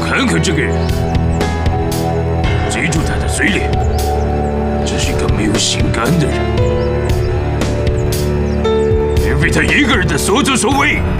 看看这个人，记住他的嘴脸，这是一个没有心肝的人。别为他一个人的所作所为